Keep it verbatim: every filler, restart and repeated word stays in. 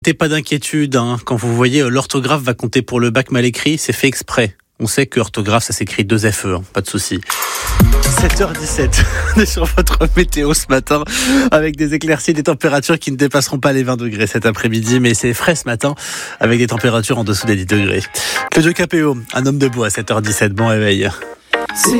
T'es pas d'inquiétude, hein. Quand vous voyez euh, l'orthographe va compter pour le bac mal écrit, c'est fait exprès. On sait que orthographe, ça s'écrit deux F E, hein, pas de souci. sept heures dix-sept, on est sur votre météo ce matin, avec des éclaircies, des températures qui ne dépasseront pas les vingt degrés cet après-midi, mais c'est frais ce matin, avec des températures en dessous des dix degrés. Claudio Capéo, un homme debout à sept heures dix-sept, bon réveil.